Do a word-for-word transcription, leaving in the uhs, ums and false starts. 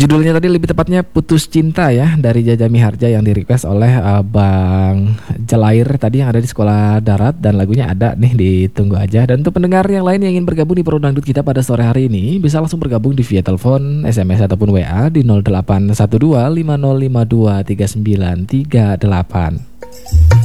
Judulnya tadi lebih tepatnya Putus Cinta ya, dari Jaja Miharja yang di request oleh uh, Bang Jelair tadi yang ada di Sekolah Darat, dan lagunya ada nih ditunggu aja. Dan untuk pendengar yang lain yang ingin bergabung di Pro Dangdut kita pada sore hari ini, bisa langsung bergabung di via telepon, S M S ataupun W A di nol delapan satu dua lima nol lima dua tiga sembilan tiga delapan.